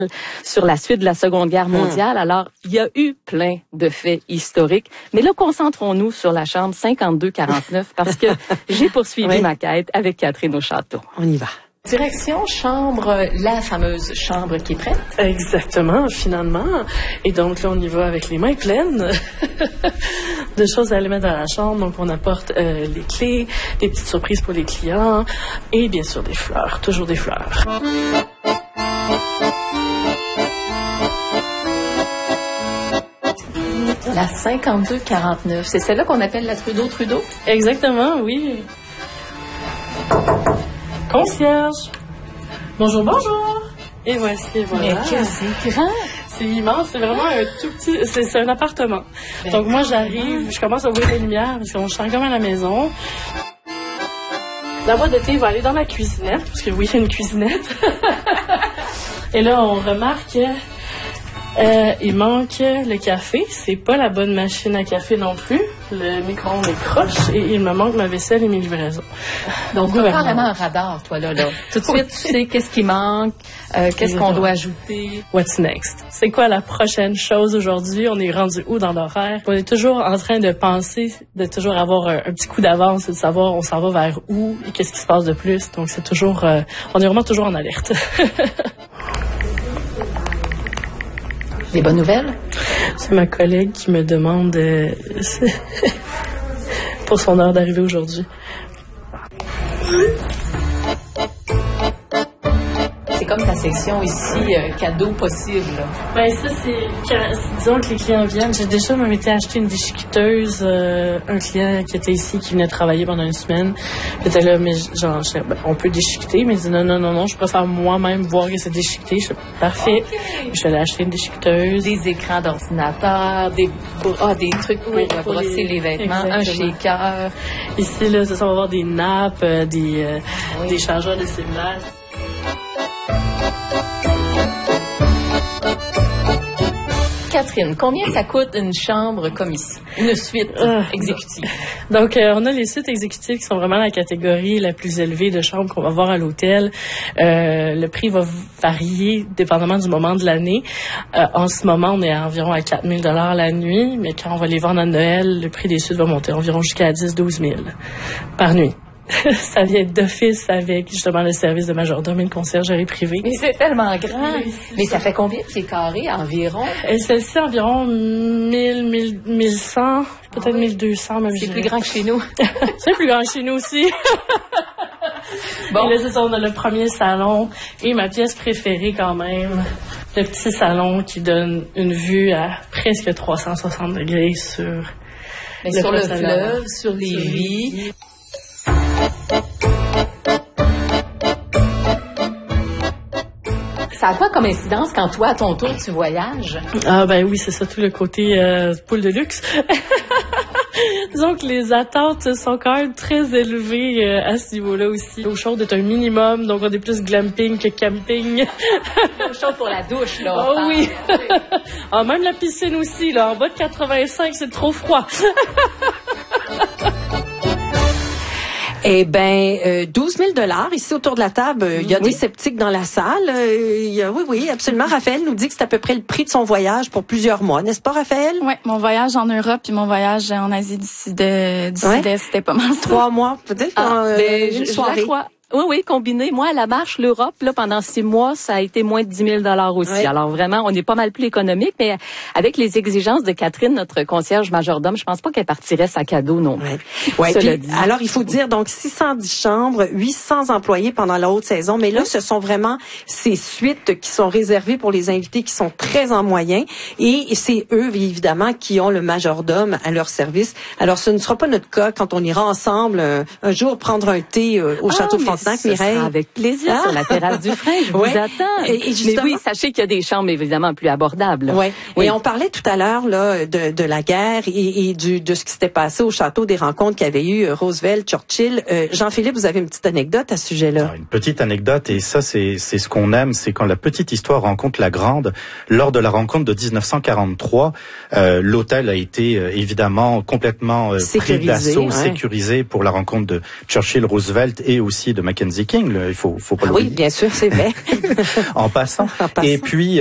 sur la suite de la Seconde Guerre mondiale. Alors, il y a eu plein de faits historiques. Mais là, concentrons-nous sur la chambre 5249 parce que j'ai poursuivi ma quête avec Catherine au château. On y va. Direction chambre, la fameuse chambre qui est prête. Exactement, finalement. Et donc là, on y va avec les mains pleines de choses à aller mettre dans la chambre. Donc, on apporte les clés, des petites surprises pour les clients et bien sûr des fleurs, toujours des fleurs. La 5249, c'est celle-là qu'on appelle la Trudeau-Trudeau? Exactement, oui. Concierge. Bonjour, bonjour. Et voici, voilà. Mais que c'est grand! C'est immense, c'est vraiment un tout petit... C'est un appartement. Donc moi, j'arrive, je commence à ouvrir les lumières parce qu'on chante comme à la maison. La boîte de thé va aller dans la cuisinette, parce que oui, il y a une cuisinette. Et là, on remarque il manque le café. C'est pas la bonne machine à café non plus. Le micro-ondes est croche et il me manque ma vaisselle et mes livraisons. Donc, tu as carrément un radar, toi, là. Tout de suite, tu sais qu'est-ce qui manque, qu'est-ce qu'on doit ajouter. What's next? C'est quoi la prochaine chose aujourd'hui? On est rendu où dans l'horaire? On est toujours en train de penser, de toujours avoir un petit coup d'avance, de savoir on s'en va vers où et qu'est-ce qui se passe de plus. Donc, c'est toujours... on est vraiment toujours en alerte. Des bonnes nouvelles? C'est ma collègue qui me demande pour son heure d'arrivée aujourd'hui. C'est comme ta section ici, cadeau possible. Ben ça, disons que les clients viennent. J'ai déjà même été acheter une déchiqueteuse. Un client qui était ici, qui venait travailler pendant une semaine. J'étais là, mais genre, on peut déchiqueter. Mais il dit non, je préfère moi-même voir que c'est déchiqueté. Je suis parfait. Okay. Je suis allée acheter une déchiqueteuse. Des écrans d'ordinateur, des trucs pour brosser les vêtements, exactement. Un shaker. Ici, là, ça va avoir des nappes, des chargeurs de cellulaire. Catherine, combien ça coûte une chambre comme ici? Une suite exécutive? Donc, on a les suites exécutives qui sont vraiment la catégorie la plus élevée de chambres qu'on va voir à l'hôtel. Le prix va varier dépendamment du moment de l'année. En ce moment, on est environ à 4 000 $ la nuit, mais quand on va les vendre à Noël, le prix des suites va monter environ jusqu'à 10 000 à 12 000 par nuit. Ça vient d'office avec justement le service de majordome et le conciergerie privée. Mais c'est tellement grand. Mais ça fait combien de pieds carrés environ? Celle-ci, environ 1100, peut-être 1200 même. C'est plus grand que chez nous. C'est plus grand que chez nous aussi. Bon. Et là, c'est ça, on a le premier salon et ma pièce préférée quand même, le petit salon qui donne une vue à presque 360 degrés sur le fleuve, sur Lévis. Ça a quoi comme incidence quand toi, à ton tour, tu voyages? Ah ben oui, c'est ça, tout le côté poule de luxe. Disons que les attentes sont quand même très élevées à ce niveau-là aussi. L'eau chaude est un minimum, donc on est plus glamping que camping. L'eau chaude pour la douche, là. Oh oui! Ah, même la piscine aussi, là. En bas de 85, c'est trop froid. Eh bien, 12 000 $ ici autour de la table. Il y a des sceptiques dans la salle. Oui, absolument. Raphaël nous dit que c'est à peu près le prix de son voyage pour plusieurs mois, n'est-ce pas, Raphaël? Oui, mon voyage en Europe et mon voyage en Asie du Sud-Est, c'était pas mal ça. 3 mois, peut-être, une soirée. Oui, combiné. Moi, à la marche, l'Europe, là, pendant 6 mois, ça a été moins de 10 000 $ aussi. Oui. Alors, vraiment, on est pas mal plus économique, mais avec les exigences de Catherine, notre concierge majordome, je pense pas qu'elle partirait sac à dos non plus. Ouais. Alors, il faut dire, donc, 610 chambres, 800 employés pendant la haute saison, mais là, ce sont vraiment ces suites qui sont réservées pour les invités qui sont très en moyen, et c'est eux, évidemment, qui ont le majordome à leur service. Alors, ce ne sera pas notre cas quand on ira ensemble un jour prendre un thé au Château Frontenac. Ce sera avec plaisir sur la terrasse du Frein. Je vous attends. Et mais oui, sachez qu'il y a des chambres évidemment plus abordables. Oui. Et on parlait tout à l'heure là de la guerre et de ce qui s'était passé au château, des rencontres qu'il y avait eu Roosevelt, Churchill. Jean-Philippe, vous avez une petite anecdote à ce sujet-là? Alors, une petite anecdote, et ça c'est ce qu'on aime, c'est quand la petite histoire rencontre la grande. Lors de la rencontre de 1943, l'hôtel a été évidemment complètement pris d'assaut, sécurisé pour la rencontre de Churchill, Roosevelt et aussi de Mackenzie King, il faut pas l'oublier. Oui, bien sûr, c'est vrai. En passant. Et puis